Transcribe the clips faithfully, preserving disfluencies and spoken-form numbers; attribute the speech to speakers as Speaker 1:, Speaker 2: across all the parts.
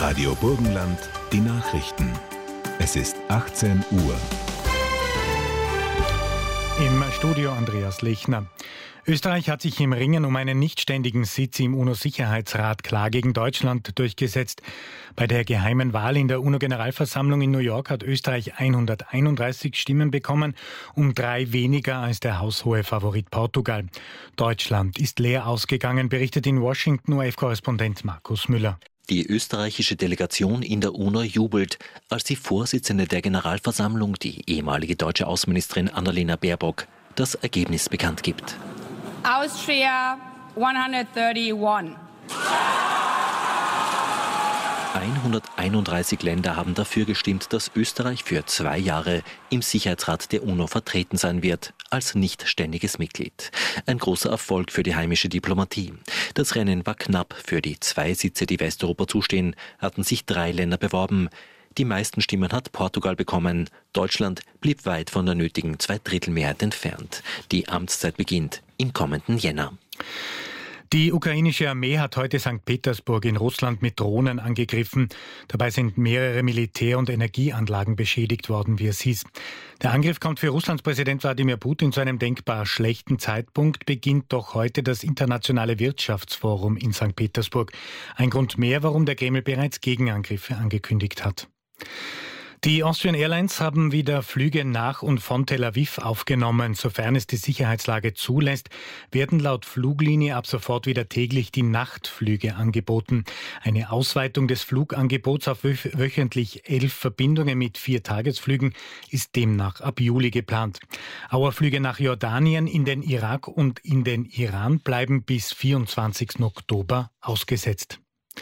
Speaker 1: Radio Burgenland, die Nachrichten. Es ist achtzehn Uhr.
Speaker 2: Im Studio Andreas Lechner. Österreich hat sich im Ringen um einen nichtständigen Sitz im UNO-Sicherheitsrat klar gegen Deutschland durchgesetzt. Bei der geheimen Wahl in der UNO-Generalversammlung in New York hat Österreich hunderteinunddreißig Stimmen bekommen, um drei weniger als der haushohe Favorit Portugal. Deutschland ist leer ausgegangen, berichtet in Washington O R F-Korrespondent Markus Müller.
Speaker 3: Die österreichische Delegation in der UNO jubelt, als die Vorsitzende der Generalversammlung, die ehemalige deutsche Außenministerin Annalena Baerbock, das Ergebnis bekannt gibt.
Speaker 4: Austria hunderteinunddreißig.
Speaker 3: hunderteinunddreißig Länder haben dafür gestimmt, dass Österreich für zwei Jahre im Sicherheitsrat der UNO vertreten sein wird, als nichtständiges Mitglied. Ein großer Erfolg für die heimische Diplomatie. Das Rennen war knapp. Für die zwei Sitze, die Westeuropa zustehen, hatten sich drei Länder beworben. Die meisten Stimmen hat Portugal bekommen. Deutschland blieb weit von der nötigen Zweidrittelmehrheit entfernt. Die Amtszeit beginnt im kommenden Jänner.
Speaker 2: Die ukrainische Armee hat heute Sankt Petersburg in Russland mit Drohnen angegriffen. Dabei sind mehrere Militär- und Energieanlagen beschädigt worden, wie es hieß. Der Angriff kommt für Russlands Präsident Wladimir Putin zu einem denkbar schlechten Zeitpunkt, beginnt doch heute das Internationale Wirtschaftsforum in Sankt Petersburg. Ein Grund mehr, warum der Kreml bereits Gegenangriffe angekündigt hat. Die Austrian Airlines haben wieder Flüge nach und von Tel Aviv aufgenommen. Sofern es die Sicherheitslage zulässt, werden laut Fluglinie ab sofort wieder täglich die Nachtflüge angeboten. Eine Ausweitung des Flugangebots auf wöchentlich elf Verbindungen mit vier Tagesflügen ist demnach ab Juli geplant. Auerflüge nach Jordanien, in den Irak und in den Iran bleiben bis vierundzwanzigsten Oktober ausgesetzt.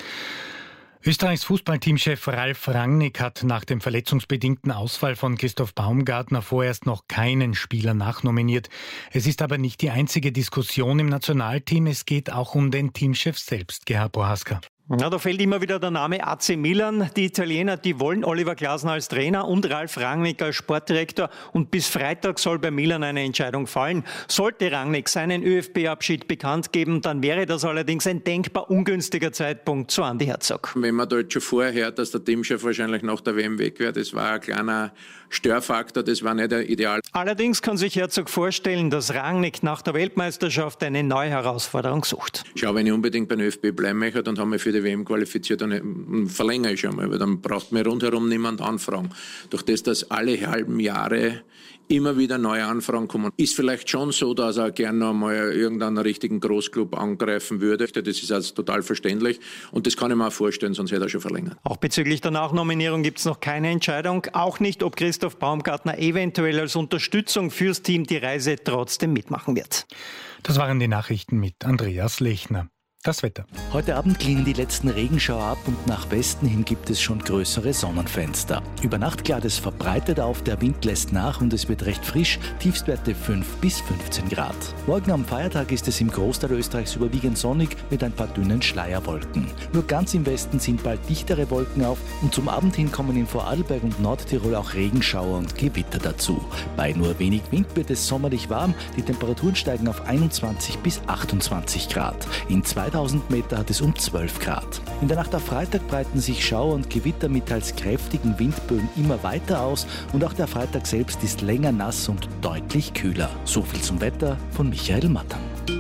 Speaker 2: Österreichs Fußballteamchef Ralf Rangnick hat nach dem verletzungsbedingten Ausfall von Christoph Baumgartner vorerst noch keinen Spieler nachnominiert. Es ist aber nicht die einzige Diskussion im Nationalteam. Es geht auch um den Teamchef selbst, Gerhard Prohaska.
Speaker 5: Ja, da fällt immer wieder der Name A C Milan. Die Italiener, die wollen Oliver Glasner als Trainer und Ralf Rangnick als Sportdirektor. Und bis Freitag soll bei Milan eine Entscheidung fallen. Sollte Rangnick seinen ÖFB-Abschied bekannt geben, dann wäre das allerdings ein denkbar ungünstiger Zeitpunkt, so Andi Herzog.
Speaker 6: Wenn man da jetzt schon vorher hört, dass der Teamchef wahrscheinlich nach der W M weg wäre, das war ein kleiner Störfaktor, das war nicht der Ideal.
Speaker 5: Allerdings kann sich Herzog vorstellen, dass Rangnick nach der Weltmeisterschaft eine neue Herausforderung sucht.
Speaker 6: Schau, wenn ich unbedingt beim ÖFB bleiben möchte, dann haben wir für die W M qualifiziert und verlängere ich schon mal, weil dann braucht mir rundherum niemand anfragen. Durch das, dass alle halben Jahre immer wieder neue Anfragen kommen, ist vielleicht schon so, dass er gerne noch mal irgendeinen richtigen Großclub angreifen würde. Das ist also total verständlich und das kann ich mir auch vorstellen, sonst hätte er schon verlängert.
Speaker 5: Auch bezüglich der Nachnominierung gibt es noch keine Entscheidung. Auch nicht, ob Christoph Baumgartner eventuell als Unterstützung fürs Team die Reise trotzdem mitmachen wird.
Speaker 2: Das waren die Nachrichten mit Andreas Lechner. Das Wetter.
Speaker 7: Heute Abend klingen die letzten Regenschauer ab und nach Westen hin gibt es schon größere Sonnenfenster. Über Nacht klart es verbreitet auf, der Wind lässt nach und es wird recht frisch, Tiefstwerte fünf bis fünfzehn Grad. Morgen am Feiertag ist es im Großteil Österreichs überwiegend sonnig mit ein paar dünnen Schleierwolken. Nur ganz im Westen sind bald dichtere Wolken auf und zum Abend hin kommen in Vorarlberg und Nordtirol auch Regenschauer und Gewitter dazu. Bei nur wenig Wind wird es sommerlich warm, die Temperaturen steigen auf einundzwanzig bis achtundzwanzig Grad. In zweitausend Meter hat es um zwölf Grad. In der Nacht auf Freitag breiten sich Schauer und Gewitter mit teils kräftigen Windböen immer weiter aus und auch der Freitag selbst ist länger nass und deutlich kühler. So viel zum Wetter von Michael Mattern.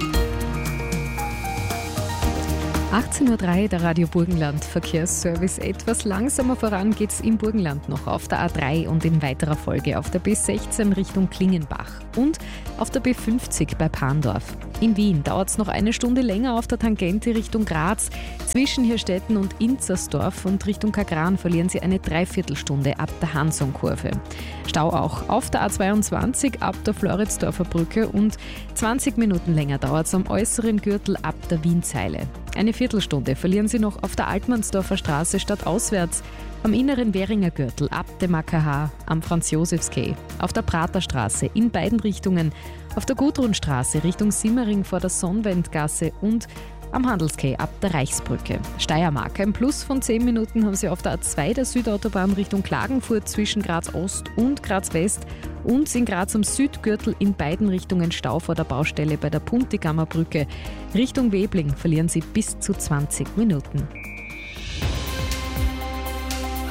Speaker 8: achtzehn Uhr drei, der Radio Burgenland Verkehrsservice. Etwas langsamer voran geht's im Burgenland noch auf der A drei und in weiterer Folge auf der B sechzehn Richtung Klingenbach und auf der B fünfzig bei Pandorf. In Wien dauert es noch eine Stunde länger auf der Tangente Richtung Graz. Zwischen Hirstetten und Inzersdorf und Richtung Kagran verlieren Sie eine Dreiviertelstunde ab der Hansonkurve. Stau auch auf der A zweiundzwanzig ab der Floridsdorfer Brücke und zwanzig Minuten länger dauert es am äußeren Gürtel ab der Wienzeile. Eine Viertelstunde verlieren Sie noch auf der Altmannsdorfer Straße stadtauswärts, am inneren Währinger Gürtel ab dem A K H, am Franz-Josefs-Quai, auf der Praterstraße in beiden Richtungen, auf der Gudrunstraße Richtung Simmering vor der Sonnwendgasse und am Handelsquai ab der Reichsbrücke. Steiermark, ein Plus von zehn Minuten haben Sie auf der A zwei der Südautobahn Richtung Klagenfurt zwischen Graz Ost und Graz West und in Graz am Südgürtel in beiden Richtungen Stau vor der Baustelle bei der Puntigammer Brücke. Richtung Webling verlieren Sie bis zu zwanzig Minuten.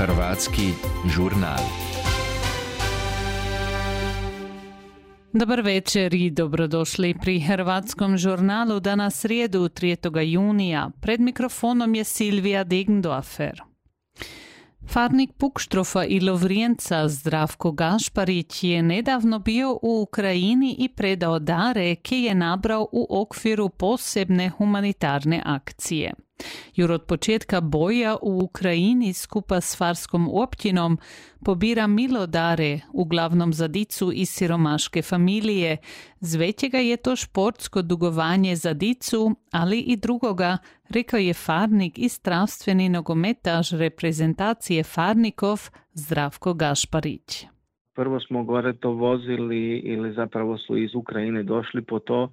Speaker 9: Hrvatski žurnal.
Speaker 10: Dobar večer i dobrodošli pri Hrvatskom žurnalu danas srijedu trijetog junija. Pred mikrofonom je Silvija Degendorfer. Farnik Pukštrofa i Lovrijenca Zdravko Gašparić je nedavno bio u Ukrajini i predao dare koje je nabrao u okviru posebne humanitarne akcije. Jer od početka boja u Ukrajini skupa s farskom općinom pobira milodare, uglavnom za dicu iz siromaške familije. Zvećega je to športsko dugovanje za dicu, ali i drugoga, rekao je farnik i strastveni nogometaš reprezentacije farnikov Zdravko Gašparić.
Speaker 11: Prvo smo gore to vozili ili zapravo su iz Ukrajine došli po to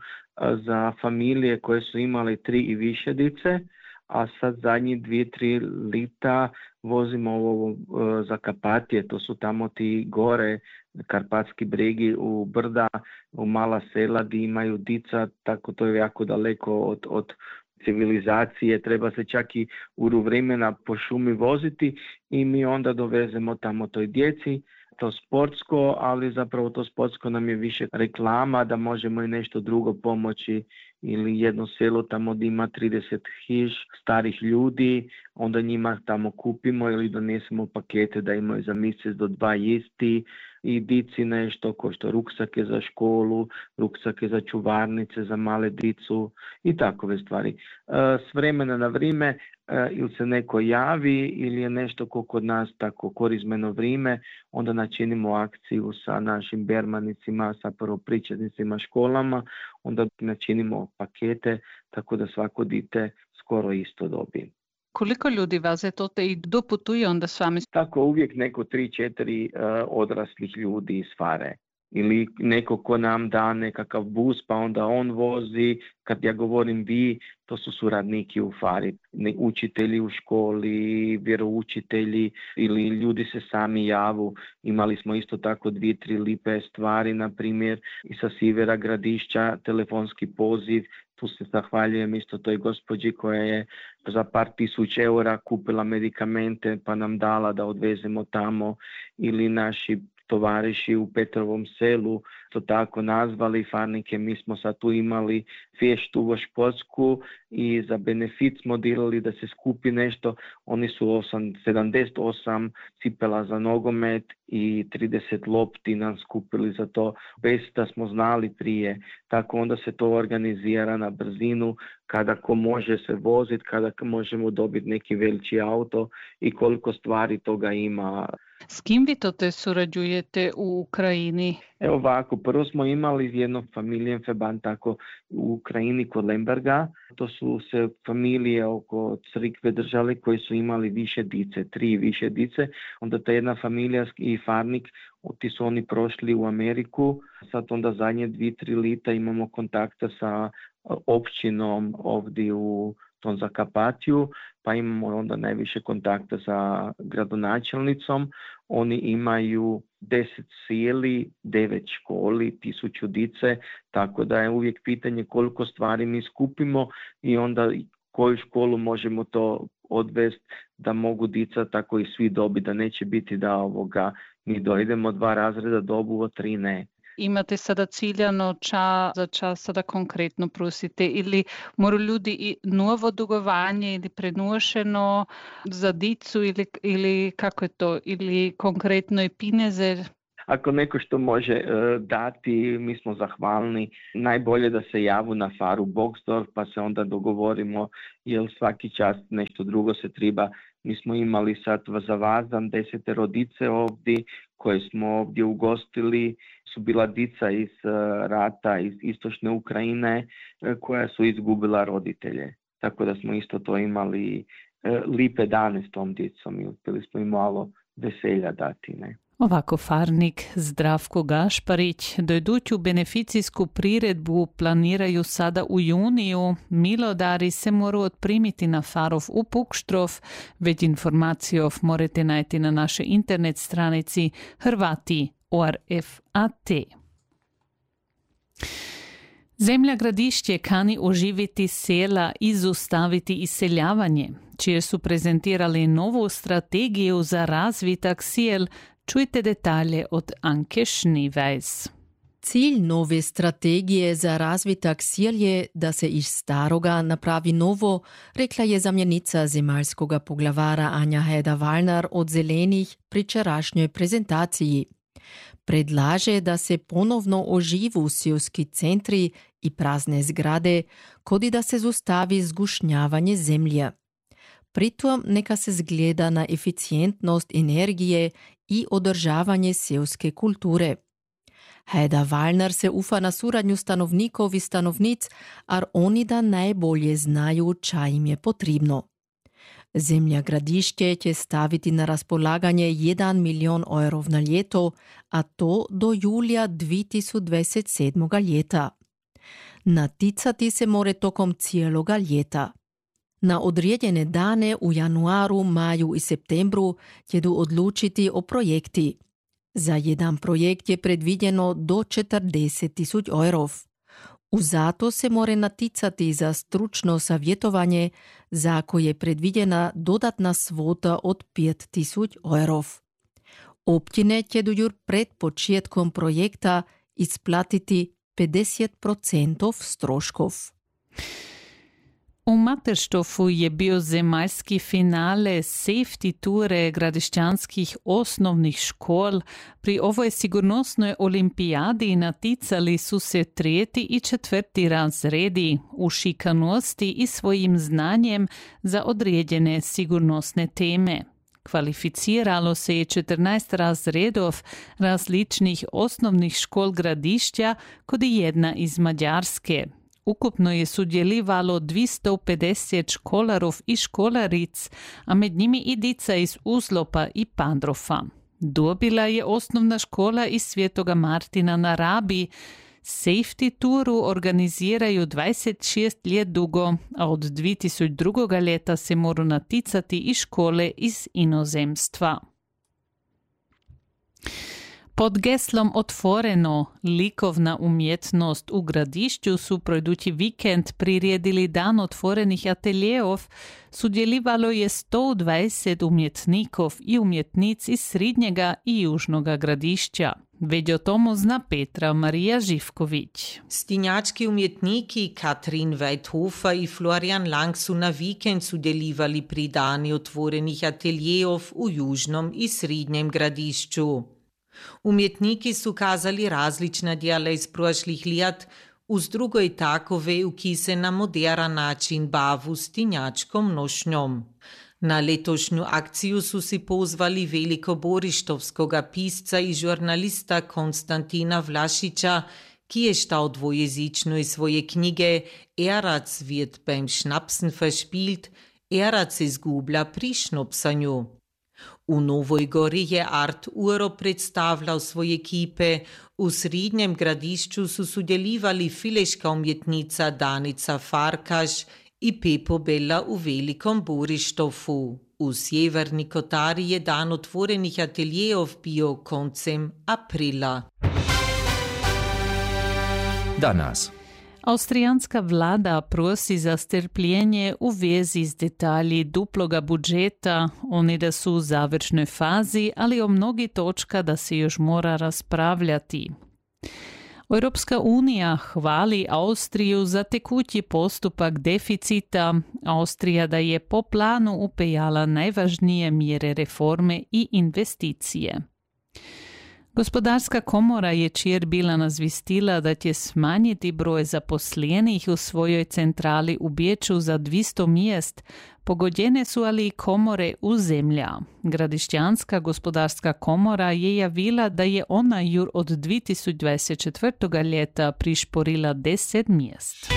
Speaker 11: za familije koje su imali tri i više dice, a sad zadnji dvije, tri lita vozimo ovo za Karpatije, to su tamo ti gore, Karpatski bregi u brda, u mala sela gdje imaju dica, tako to je jako daleko od, od civilizacije, treba se čak i uru vremena po šumi voziti i mi onda dovezemo tamo toj djeci. To sportsko, ali zapravo to sportsko nam je više reklama da možemo i nešto drugo pomoći ili jedno selo tamo gdje ima trideset hiž starih ljudi, onda njima tamo kupimo ili donesemo pakete da imaju za mjesec do dva jisti i dici nešto ko što ruksake za školu, ruksake za čuvarnice, za male dicu i takove stvari. S vremena na vrijeme ili se neko javi ili je nešto ko kod nas tako korizmeno vrijeme, onda načinimo akciju sa našim bermanicima, sa prvopričetnicima školama, onda načinimo pakete tako da svako dite skoro isto dobije.
Speaker 10: Koliko ljudi vaze to te i doputuje onda s vami?
Speaker 11: Tako uvijek neko tri, četiri uh, odraslih ljudi iz Fare. Ili neko ko nam da nekakav bus pa onda on vozi. Kad ja govorim vi, to su suradniki u Fari. Učitelji u školi, vjeroučitelji ili ljudi se sami javu. Imali smo isto tako dvije, tri lipe stvari, na primjer i sa Sivera Gradišća telefonski poziv. Tu se zahvaljujem isto toj gospođi koja je za par tisuć eura kupila medikamente pa nam dala da odvezemo tamo, ili naši tovariši u Petrovom selu to tako nazvali farnike. Mi smo sad tu imali fještu u športsku i za benefit smo dirali da se skupi nešto. Oni su sedamdeset osam cipela za nogomet i trideset lopti nam skupili za to, bez da smo znali prije. Tako onda se to organizira na brzinu, kada ko može se voziti, kada možemo dobiti neki veliki auto i koliko stvari toga ima.
Speaker 10: S kim vi to te surađujete u Ukrajini?
Speaker 11: Evo ovako, prvo smo imali jedno familije Feban tako u Ukrajini kod Lemberga. To su se familije oko crkve držali koji su imali više dice, tri više dice. Onda ta jedna familija i farnik, ti su oni prošli u Ameriku. Sad onda zadnje dvije, tri lita imamo kontakta sa općinom ovdje u tom Zakarpatiju, pa imamo onda najviše kontakta sa gradonačelnicom. Oni imaju deset sjeli, devet školi, tisuću dice, tako da je uvijek pitanje koliko stvari mi skupimo i onda koju školu možemo to odvesti da mogu dica tako i svi dobiti, da neće biti da ovoga mi dojdemo dva razreda dobu, a tri ne.
Speaker 10: Imate sada ciljano ča za čas sada konkretno prosite ili moraju ljudi i novo dugovanje ili prenušeno za dicu ili, ili kako je to, ili konkretno i pineze?
Speaker 11: Ako neko što može uh, dati, mi smo zahvalni. Najbolje da se javu na Faru Boxdorf pa se onda dogovorimo, jer svaki čas nešto drugo se treba. Mi smo imali sad za Vazam desetero dice ovdje koje smo ovdje ugostili. Su bila dica iz uh, rata, iz istočne Ukrajine uh, koja su izgubila roditelje. Tako da smo isto to imali uh, lipe dane s tom dicom i uspjeli smo im malo veselja dati, ne.
Speaker 10: Ovako farnik Zdravko Gašparić. Do iduću beneficijsku priredbu planiraju sada u juniju. Milodari se moraju otprimiti na Farov u Pukštrov. Već informaciju morate najti na našoj internet stranici Hrvati O R F A T. Zemlja Gradišće kani oživiti sela i zaustaviti iseljavanje, čije su prezentirali novu strategiju za razvitak sel. Čujte detalje od Anke Schnivejs.
Speaker 12: Cilj nove strategije za razvitak sel je, da se iz staroga napravi novo, rekla je zamjenica zemaljskoga poglavara Anja Heda-Wallner od Zelenih pri včerajšnjoj prezentaciji. Predlaže, da se ponovno oživu selski centri i prazne zgrade, kodi da se zaustavi zgušnjavanje zemlje. Pritom neka se zgleda na eficientnost energije i održavanje selske kulture. Heda-Wallner se ufa na suradnju stanovnikov i stanovnic, ar oni da najbolje znaju ča im je potrebno. Zemlja Gradišće će staviti na raspolaganje jedan milijon evrov na ljeto, a to do julija dve tisuće dvadeset sedmog ljeta. Naticati se more tokom cijeloga ljeta. Na određene dane u januaru, maju i septembru ćedu odlučiti o projekti. Za jedan projekt je predvidjeno do četrdeset tisuća evrov. U zato se more naticati za stručno savjetovanje, za koje je predvidjena dodatna svota od pet tisuća evrov. Općine ćedu jur pred početkom projekta isplatiti pedeset procentov stroškov.
Speaker 10: U Materštofu je bio zemaljski finale safety ture gradišćanskih osnovnih škol. Pri ovoj sigurnosnoj olimpijadi naticali su se trijeti i četvrti razredi u šikanosti i svojim znanjem za određene sigurnosne teme. Kvalificiralo se je četrnaest razredov različnih osnovnih škol Gradišća, kod jedna iz Mađarske. Ukupno je sudjelivalo dvjesto pedeset školarov i školaric, a med njimi i dica iz Uzlopa i Pandrofa. Dobila je osnovna škola iz Svetoga Martina na Rabi. Safety turu organiziraju dvadeset šest let dugo, a od dve tisuće drugog ljeta se moru naticati i škole iz inozemstva. Pod geslom Otvoreno, likovna umjetnost u Gradišću su proidući vikend priredili dan otvorenih ateljeov. Sudjelivalo je sto dvadeset umjetnikov i umjetnic iz Srednjega i Južnoga Gradišća. Već o tomu zna Petra Marija Živković.
Speaker 13: Stinjački umjetniki Katrin Weidhofer i Florian Lang su na vikend sudjelovali pri dani otvorenih ateljeov u Južnom i Srednjem Gradišću. Umjetniki su kazali različna djela iz prošlih let, uz drugo i takove, u ki se na moderan način bavu stinjačkom nošnjom. Na letošnju akciju su si pozvali velikoborištovskoga pisca i žurnalista Konstantina Vlašića, ki je štal dvojezično iz svoje knjige Erac wird beim Schnapsen verspielt, Erac se zgublja pri šnopsanju. U Novoj Gori je Art Uro predstavljal svoje ekipe, v Srednjem Gradišću su sudjelovali fileška umjetnica Danica Farkaš i Pepo Bella u Velikom Borištofu. U Sjeverni Kotari je dan otvorenih ateljeov bio koncem aprila.
Speaker 9: Danas.
Speaker 10: Avstrijanska vlada prosi za strpljenje u vezi s detalji duploga budžeta. Oni da su u završnoj fazi, ali o mnogi točka da se još mora raspravljati. Europska unija hvali Austriju za tekući postupak deficita. Austrija da je po planu upejala najvažnije mjere reforme i investicije. Gospodarska komora je čir bila nazvistila da će smanjiti broj zaposlenih u svojoj centrali u Beču za dvjesto mjest. Pogođene su ali i komore u zemlja. Gradišćanska gospodarska komora je javila da je ona jur od dve tisuće dvadeset četvrtog ljeta prišporila deset mjest.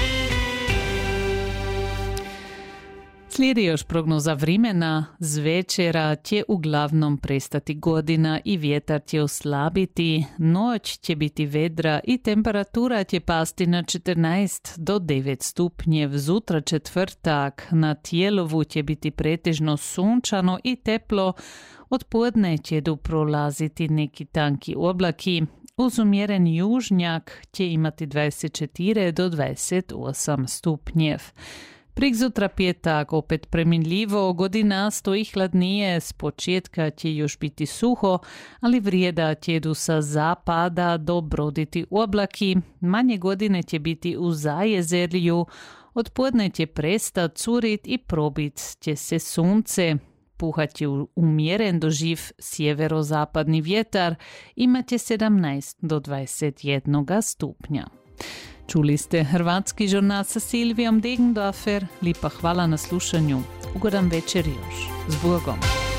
Speaker 10: Slijedi još prognoza vremena. Z večera će uglavnom prestati godina i vjetar će oslabiti. Noć će biti vedra i temperatura će pasti na četrnaest do devet stupnjev. Zutra četvrtak na Tijelovu će biti pretežno sunčano i teplo. Od podne će du prolaziti neki tanki oblaki. Uz umjeren južnjak će imati dvadeset četiri do dvadeset osam stupnjev. Prikzutra petak opet preminljivo, godina stoji hladnije, s početka će još biti suho, ali vrijeda tjedu sa zapada dobroditi oblaki, manje godine će biti u zajezerlju, od podne će prestat curit i probit će se sunce. Puhat će umjeren do živ sjeverozapadni vjetar, imat će sedamnaest do dvadeset jedan stupnja. Čuli ste hrvatski žurnal sa Silvijom Degendorfer. Lipa hvala na slušanju. Ugodan večer još. S Bogom.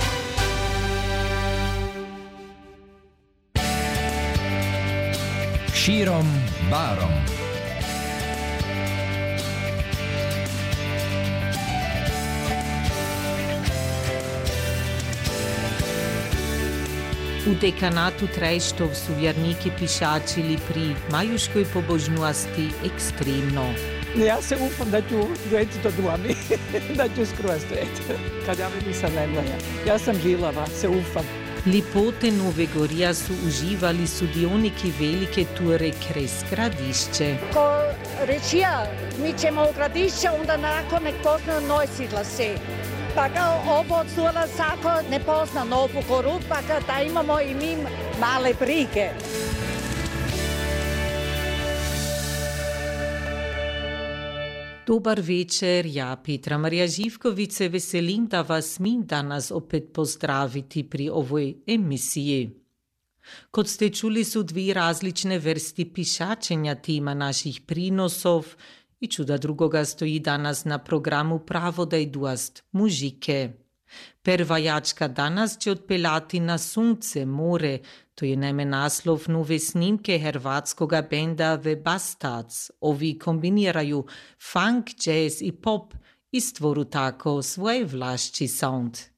Speaker 9: Širom barom.
Speaker 13: U dekanatu Trejštov su vjerniki pišačili pri majuškoj pobožnosti ekstremno.
Speaker 14: Ja se ufam da ću doći do dlami, da ću skroz doći, kad ja mi nisam najmlaja. Ja sam žilava, se ufam.
Speaker 13: Lipote Nove Gorija su uživali sudioniki velike ture krez Gradišće.
Speaker 15: Ko reći ja, mi ćemo u Gradišće, onda nakon nek pozna Neusiedler See. Pa kao ovo cula sako ne pozna Novu Goru, pa da imamo i mi male brige.
Speaker 13: Dobar večer, ja Petra Marija Živković se veselim da vas mi danas opet pozdraviti pri ovoj emisiji. Kot ste čuli su dvi različne vrsti pišačenja tema naših prinosov i čuda drugoga stoji danas na programu Pravodaj duast mužike. Prva jačka danas će otpeljati na sunce, more, to je naime naslov nove snimke hrvatskoga benda The Bastards. Ovi kombiniraju funk, jazz i pop i stvoru tako svoj vlašći sound.